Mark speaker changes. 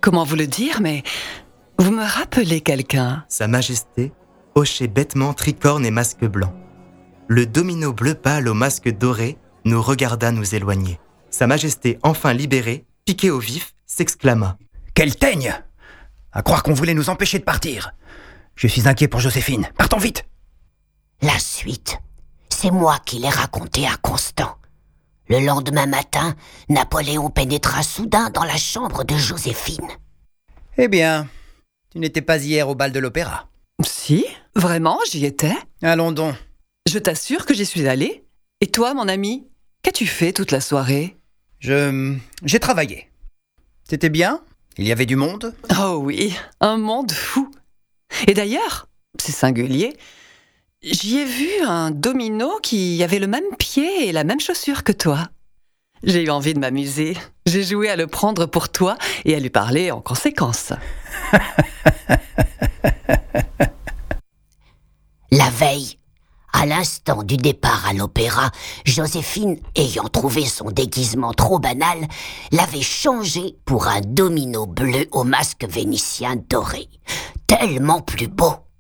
Speaker 1: comment vous le dire, mais vous me rappelez quelqu'un.
Speaker 2: Sa Majesté hochait bêtement tricorne et masque blanc. Le domino bleu pâle au masque doré nous regarda nous éloigner. Sa Majesté, enfin libérée, piquée au vif, s'exclama.
Speaker 3: « Quelle teigne ! À croire qu'on voulait nous empêcher de partir. Je suis inquiet pour Joséphine. Partons vite !»
Speaker 4: La suite, c'est moi qui l'ai raconté à Constant. Le lendemain matin, Napoléon pénétra soudain dans la chambre de Joséphine.
Speaker 3: « Eh bien, tu n'étais pas hier au bal de l'opéra. »
Speaker 1: Si, vraiment, j'y étais.
Speaker 3: Allons donc.
Speaker 1: Je t'assure que j'y suis allée. Et toi, mon ami, qu'as-tu fait toute la soirée?
Speaker 3: J'ai travaillé. C'était bien? Il y avait du monde?
Speaker 1: Oh oui, un monde fou. Et d'ailleurs, c'est singulier, j'y ai vu un domino qui avait le même pied et la même chaussure que toi. J'ai eu envie de m'amuser. J'ai joué à le prendre pour toi et à lui parler en conséquence.
Speaker 4: La veille, à l'instant du départ à l'opéra, Joséphine, ayant trouvé son déguisement trop banal, l'avait changé pour un domino bleu au masque vénitien doré, tellement plus beau.